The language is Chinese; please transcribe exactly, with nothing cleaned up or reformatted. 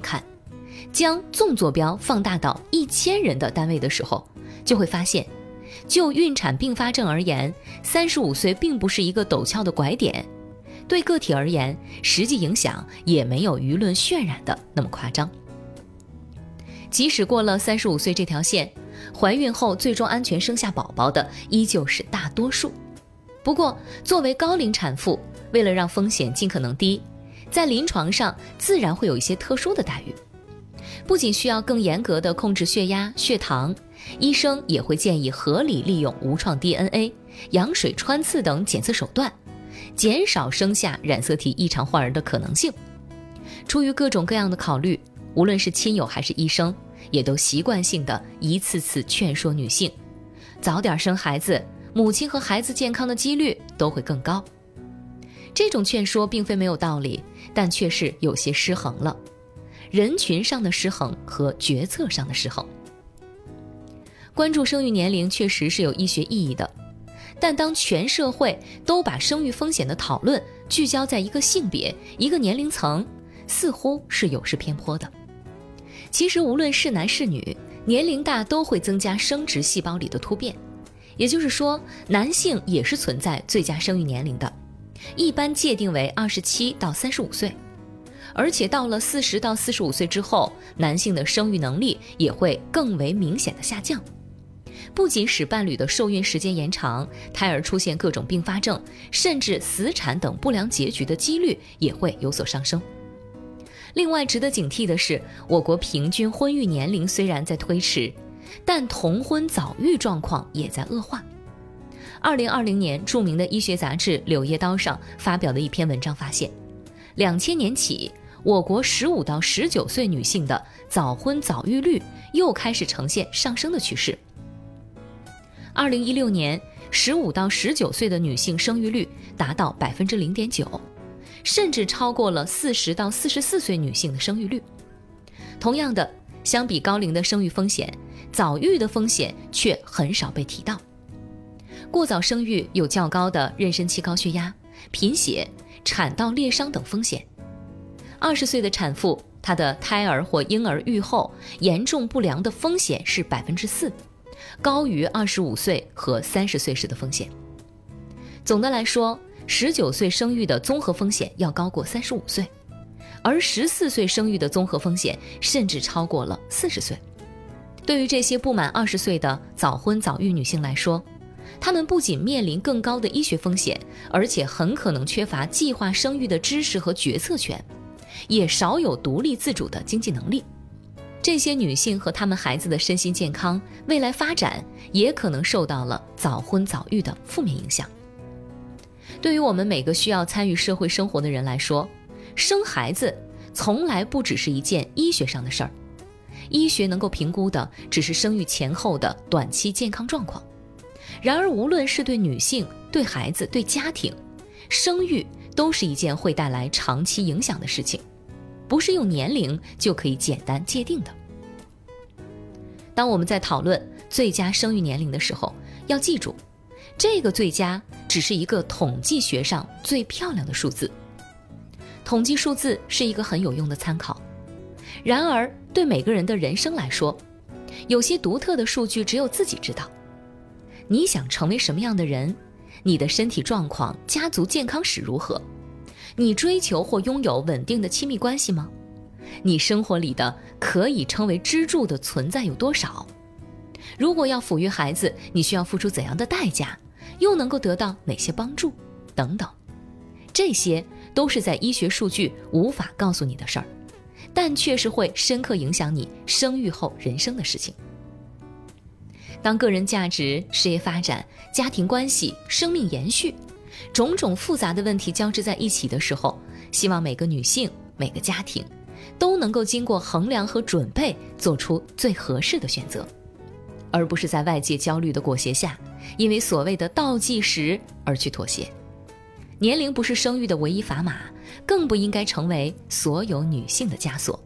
看，将纵坐标放大到一千人的单位的时候，就会发现，就孕产并发症而言，三十五岁并不是一个陡峭的拐点，对个体而言，实际影响也没有舆论渲染的那么夸张。即使过了三十五岁这条线，怀孕后最终安全生下宝宝的依旧是大多数。不过，作为高龄产妇，为了让风险尽可能低，在临床上自然会有一些特殊的待遇。不仅需要更严格的控制血压、血糖，医生也会建议合理利用无创 D N A、羊水穿刺等检测手段，减少生下染色体异常患儿的可能性。出于各种各样的考虑，无论是亲友还是医生，也都习惯性的一次次劝说女性，早点生孩子，母亲和孩子健康的几率都会更高。这种劝说并非没有道理，但却是有些失衡了，人群上的失衡和决策上的失衡。关注生育年龄确实是有医学意义的，但当全社会都把生育风险的讨论聚焦在一个性别、一个年龄层，似乎是有失偏颇的。其实无论是男是女，年龄大都会增加生殖细胞里的突变，也就是说，男性也是存在最佳生育年龄的，一般界定为二十七到三十五岁。而且到了四十到四十五岁之后，男性的生育能力也会更为明显的下降，不仅使伴侣的受孕时间延长，胎儿出现各种并发症，甚至死产等不良结局的几率也会有所上升。另外值得警惕的是，我国平均婚育年龄虽然在推迟，但童婚早育状况也在恶化。二零二零年，著名的医学杂志《柳叶刀》上发表的一篇文章发现，两千年起，我国十五到十九岁女性的早婚早育率又开始呈现上升的趋势。二零一六年，十五到十九岁的女性生育率达到 百分之零点九，甚至超过了四十到四十四岁女性的生育率。同样的，相比高龄的生育风险，早育的风险却很少被提到。过早生育有较高的妊娠期高血压、贫血、产道裂伤等风险。二十岁的产妇，她的胎儿或婴儿愈后严重不良的风险是 百分之四， 高于二十五岁和三十岁时的风险。总的来说，十九岁生育的综合风险要高过三十五岁，而十四岁生育的综合风险甚至超过了四十岁。对于这些不满二十岁的早婚早育女性来说，她们不仅面临更高的医学风险，而且很可能缺乏计划生育的知识和决策权，也少有独立自主的经济能力。这些女性和她们孩子的身心健康、未来发展也可能受到了早婚早育的负面影响。对于我们每个需要参与社会生活的人来说，生孩子从来不只是一件医学上的事儿。医学能够评估的只是生育前后的短期健康状况。然而无论是对女性、对孩子、对家庭，生育都是一件会带来长期影响的事情，不是用年龄就可以简单界定的。当我们在讨论最佳生育年龄的时候，要记住，这个最佳只是一个统计学上最漂亮的数字。统计数字是一个很有用的参考，然而对每个人的人生来说，有些独特的数据只有自己知道。你想成为什么样的人？你的身体状况、家族健康史如何？你追求或拥有稳定的亲密关系吗？你生活里的可以称为支柱的存在有多少？如果要抚育孩子，你需要付出怎样的代价？又能够得到哪些帮助？等等，这些都是在医学数据无法告诉你的事儿，但却是会深刻影响你生育后人生的事情。当个人价值、事业发展、家庭关系、生命延续，种种复杂的问题交织在一起的时候，希望每个女性、每个家庭都能够经过衡量和准备，做出最合适的选择，而不是在外界焦虑的裹挟下，因为所谓的倒计时而去妥协。年龄不是生育的唯一砝码，更不应该成为所有女性的枷锁。